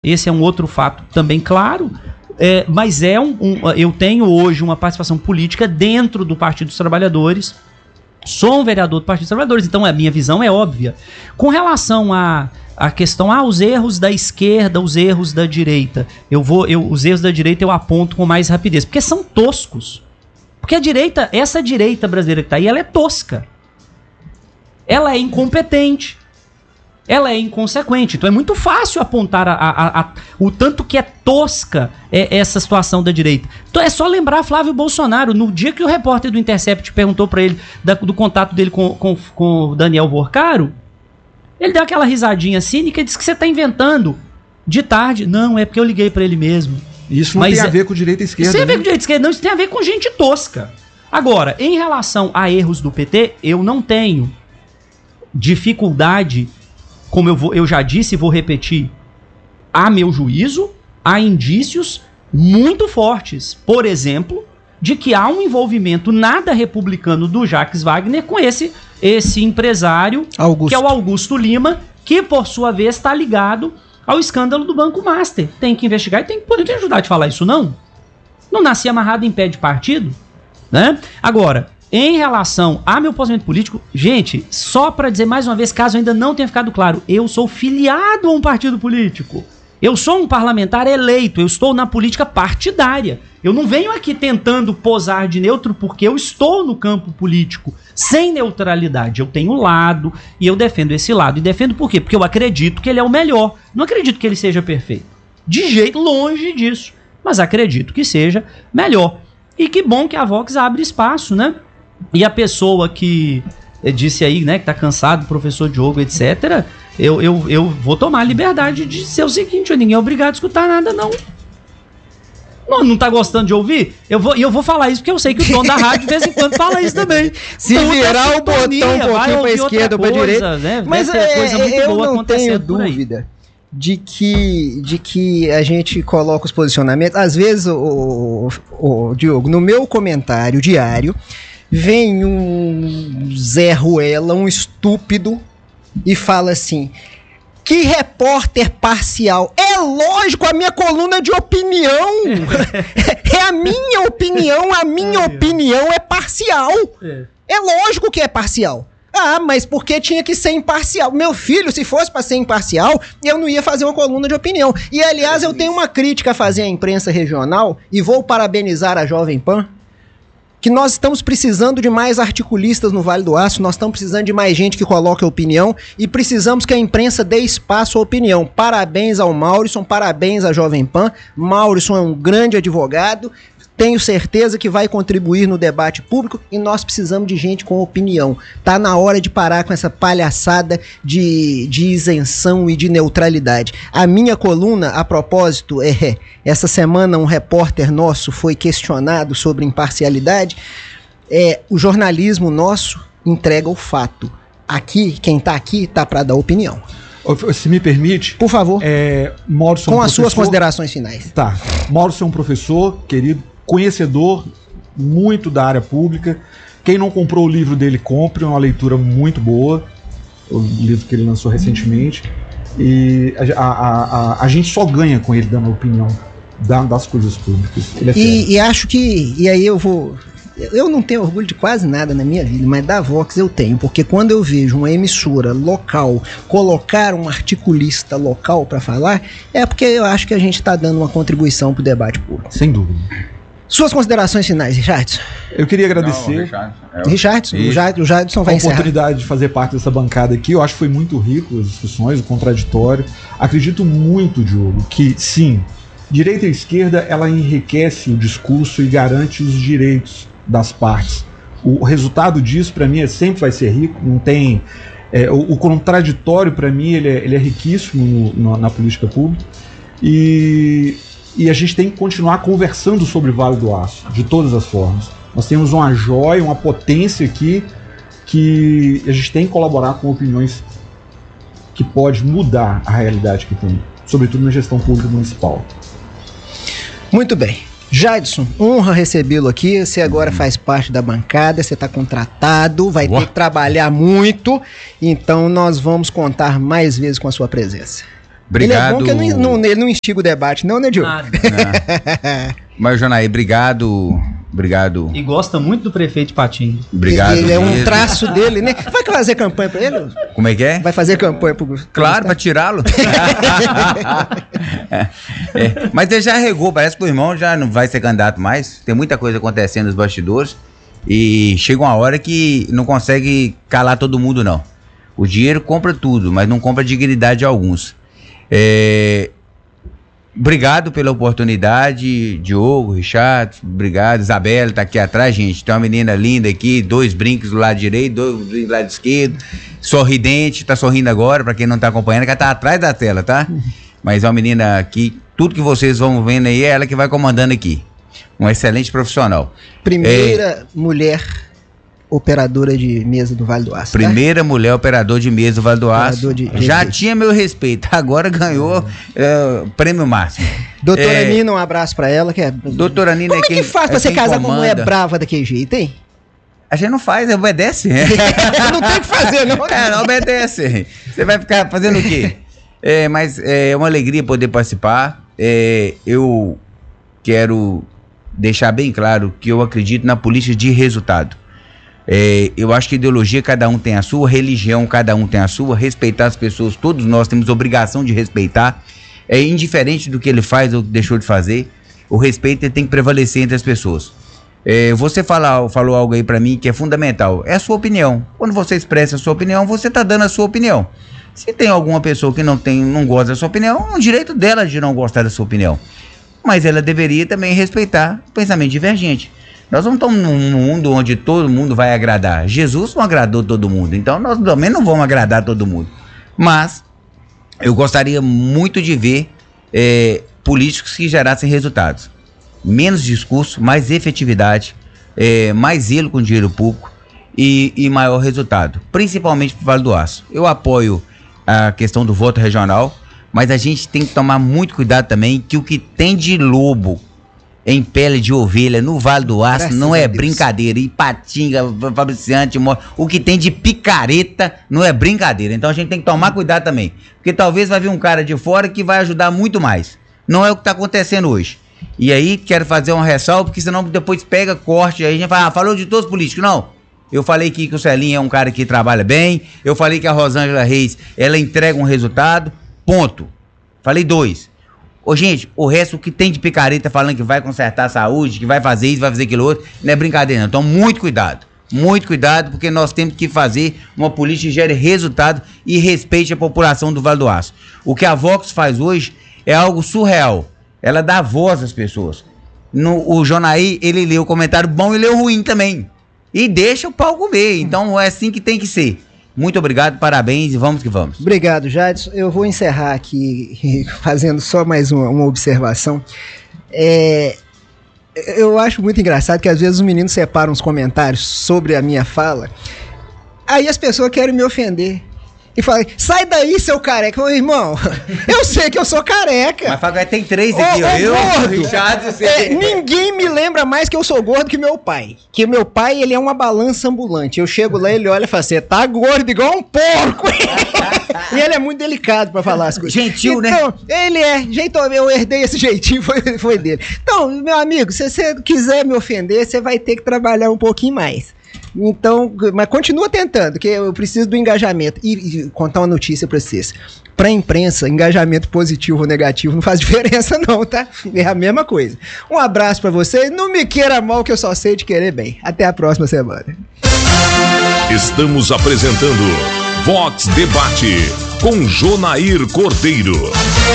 Esse é um outro fato também claro, mas eu tenho hoje uma participação política dentro do Partido dos Trabalhadores, sou um vereador do Partido dos Trabalhadores, então a minha visão é óbvia. Com relação à questão, os erros da esquerda, os erros da direita, os erros da direita eu aponto com mais rapidez, porque são toscos. Porque essa direita brasileira que está aí, ela é tosca. Ela é incompetente. Ela é inconsequente. Então é muito fácil apontar o tanto que é tosca essa situação da direita. Então é só lembrar Flávio Bolsonaro. No dia que o repórter do Intercept perguntou para ele do contato dele com o Daniel Vorcaro, ele deu aquela risadinha cínica e disse que você está inventando de tarde. Não, é porque eu liguei para ele mesmo. Isso não tem a ver com direita e esquerda. Isso tem a ver com direita e esquerda, não. Isso tem a ver com gente tosca. Agora, em relação a erros do PT, eu não tenho dificuldade. Como eu já disse e vou repetir, a meu juízo, há indícios muito fortes, por exemplo, de que há um envolvimento nada republicano do Jacques Wagner com esse empresário, que é o Augusto Lima, que por sua vez está ligado ao escândalo do Banco Master. Tem que investigar e tem que poder ajudar a te falar isso, não? Não nasci amarrado em pé de partido, né? Agora, em relação a meu posicionamento político, gente, só para dizer mais uma vez, caso ainda não tenha ficado claro, eu sou filiado a um partido político. Eu sou um parlamentar eleito, eu estou na política partidária. Eu não venho aqui tentando posar de neutro porque eu estou no campo político sem neutralidade. Eu tenho lado e eu defendo esse lado. E defendo por quê? Porque eu acredito que ele é o melhor. Não acredito que ele seja perfeito. De jeito longe disso. Mas acredito que seja melhor. E que bom que a Vox abre espaço, né? E a pessoa que disse aí, né, que tá cansado, professor Diogo, etc., eu vou tomar a liberdade de ser o seguinte: ninguém é obrigado a escutar nada, não. Não tá gostando de ouvir? Eu vou falar isso porque eu sei que o dono da rádio de vez em quando fala isso também. Se então, virar o botão um pouquinho pra esquerda ou pra direita, né? Mas coisa muito boa eu não tenho dúvida de que a gente coloca os posicionamentos. Às vezes, o Diogo, no meu comentário diário, vem um Zé Ruela, um estúpido, e fala assim: que repórter parcial. É lógico, a minha coluna de opinião. É a minha opinião é parcial. É lógico que é parcial. Ah, mas porque tinha que ser imparcial? Meu filho, se fosse para ser imparcial, eu não ia fazer uma coluna de opinião. E, aliás, eu tenho uma crítica a fazer à imprensa regional, e vou parabenizar a Jovem Pan, que nós estamos precisando de mais articulistas no Vale do Aço, nós estamos precisando de mais gente que coloque opinião, e precisamos que a imprensa dê espaço à opinião. Parabéns ao Maurisson, parabéns à Jovem Pan. Maurisson é um grande advogado, tenho certeza que vai contribuir no debate público, e nós precisamos de gente com opinião. Tá na hora de parar com essa palhaçada de isenção e de neutralidade. A minha coluna, a propósito, essa semana um repórter nosso foi questionado sobre imparcialidade. O jornalismo nosso entrega o fato. Aqui, quem tá aqui, tá para dar opinião. Se me permite... Por favor, Maurisson, com as suas considerações finais. Tá. Maurisson é um professor, querido, conhecedor muito da área pública. Quem não comprou o livro dele, compre, é uma leitura muito boa, o livro que ele lançou recentemente, e a gente só ganha com ele dando opinião das coisas públicas. Ele é e acho que, e aí eu não tenho orgulho de quase nada na minha vida, mas da Vox eu tenho, porque quando eu vejo uma emissora local colocar um articulista local para falar, é porque eu acho que a gente está dando uma contribuição para o debate público. Sem dúvida. Suas considerações finais, Richardson. Eu queria agradecer. Richardson, o Jadson vai encerrar. A oportunidade de fazer parte dessa bancada aqui. Eu acho que foi muito rico as discussões, o contraditório. Acredito muito, Diogo, que sim, direita e esquerda, ela enriquece o discurso e garante os direitos das partes. O resultado disso, para mim, sempre vai ser rico. Não tem o contraditório, para mim, ele é riquíssimo na política pública. E a gente tem que continuar conversando sobre o Vale do Aço, de todas as formas. Nós temos uma joia, uma potência aqui, que a gente tem que colaborar com opiniões que pode mudar a realidade que tem, sobretudo na gestão pública municipal. Muito bem. Jadson, honra recebê-lo aqui. Você agora faz parte da bancada, você está contratado, vai ter que trabalhar muito, então nós vamos contar mais vezes com a sua presença. Obrigado. Ele é bom que ele não instiga o debate, não, né, Diogo? Mas, Jonaí, obrigado. E gosta muito do prefeito Patinho. Obrigado. Ele é um traço dele, né? Vai fazer campanha pra ele? Como é que é? Vai fazer campanha pro... Claro, pra tirá-lo. Mas ele já regou, parece que o irmão já não vai ser candidato mais. Tem muita coisa acontecendo nos bastidores. E chega uma hora que não consegue calar todo mundo, não. O dinheiro compra tudo, mas não compra dignidade de alguns. Obrigado pela oportunidade, Diogo, Richard, obrigado, Isabela tá aqui atrás, gente, tem uma menina linda aqui, 2 brincos do lado direito, 2 brincos do lado esquerdo, sorridente, tá sorrindo agora, pra quem não tá acompanhando, que ela tá atrás da tela, tá? Mas é uma menina aqui, tudo que vocês vão vendo aí é ela que vai comandando aqui, uma excelente profissional. Primeira mulher operadora de mesa do Vale do Aço. Primeira mulher operadora de mesa do Vale do Aço. Já tinha meu respeito, agora ganhou prêmio máximo. Doutora Nina, um abraço pra ela. Doutora Nina Como é que faz pra você casar com uma mulher brava daquele jeito, hein? A gente não faz, obedece. Não tem o que fazer, não. Não obedece. Você vai ficar fazendo o quê? Mas é uma alegria poder participar. Eu quero deixar bem claro que eu acredito na política de resultado. Eu acho que ideologia cada um tem a sua, religião cada um tem a sua, respeitar as pessoas, todos nós temos obrigação de respeitar, indiferente do que ele faz ou deixou de fazer, o respeito tem que prevalecer entre as pessoas. Você falou algo aí pra mim que é fundamental, é a sua opinião. Quando você expressa a sua opinião, você tá dando a sua opinião. Se tem alguma pessoa que não gosta da sua opinião, é um direito dela de não gostar da sua opinião, mas ela deveria também respeitar o pensamento divergente. Nós não estamos num mundo onde todo mundo vai agradar. Jesus não agradou todo mundo, então nós também não vamos agradar todo mundo. Mas eu gostaria muito de ver políticos que gerassem resultados. Menos discurso, mais efetividade, mais zelo com o dinheiro público e maior resultado. Principalmente para o Vale do Aço. Eu apoio a questão do voto regional, mas a gente tem que tomar muito cuidado também que o que tem de lobo em pele de ovelha no Vale do Aço, graças não é brincadeira. Ipatinga, Fabriciante, o que tem de picareta não é brincadeira. Então a gente tem que tomar cuidado também, porque talvez vai vir um cara de fora que vai ajudar muito mais. Não é o que está acontecendo hoje. E aí quero fazer uma ressalva, porque senão depois pega corte, aí a gente fala, falou de todos os políticos. Não, eu falei aqui que o Celinho é um cara que trabalha bem, eu falei que a Rosângela Reis, ela entrega um resultado, ponto. Falei 2. Gente, o resto, o que tem de picareta falando que vai consertar a saúde, que vai fazer isso, vai fazer aquilo outro, não é brincadeira não. Então muito cuidado, porque nós temos que fazer uma política que gere resultado e respeite a população do Vale do Aço. O que a Vox faz hoje é algo surreal, ela dá voz às pessoas. O Jonaí, ele lê o comentário bom e lê o ruim também, e deixa o palco ver, então é assim que tem que ser. Muito obrigado, parabéns e vamos que vamos. Obrigado, Jadson. Eu vou encerrar aqui fazendo só mais uma observação. Eu acho muito engraçado que às vezes os meninos separam os comentários sobre a minha fala, aí as pessoas querem me ofender. E fala, sai daí, seu careca. Eu, irmão, eu sei que eu sou careca. Mas fala, tem 3 aqui, ó. Eu, Richard, ninguém me lembra mais que eu sou gordo que meu pai. Que meu pai, ele é uma balança ambulante. Eu chego lá, ele olha e fala assim, tá gordo igual um porco. E ele é muito delicado pra falar as coisas. Gentil, então, né? Ele eu herdei esse jeitinho, foi dele. Então, meu amigo, se você quiser me ofender, você vai ter que trabalhar um pouquinho mais. Então, mas continua tentando, que eu preciso do engajamento. E contar uma notícia pra vocês. Pra imprensa, engajamento positivo ou negativo não faz diferença não, tá? É a mesma coisa. Um abraço pra vocês. Não me queira mal, que eu só sei de querer bem. Até a próxima semana. Estamos apresentando Vox Debate com Jonair Cordeiro.